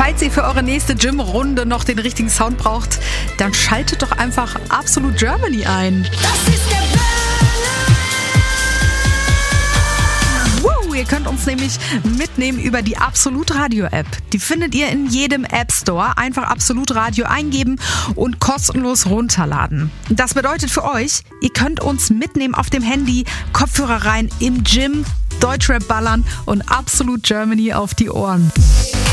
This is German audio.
falls ihr für eure nächste Gym-Runde noch den richtigen Sound braucht, dann schaltet doch einfach Absolut Germany ein. Das ist der Ihr könnt uns nämlich mitnehmen über die Absolut Radio App. Die findet ihr in jedem App Store. Einfach Absolut Radio eingeben und kostenlos runterladen. Das bedeutet für euch, ihr könnt uns mitnehmen auf dem Handy, Kopfhörer rein, im Gym, Deutschrap ballern und Absolut Germany auf die Ohren.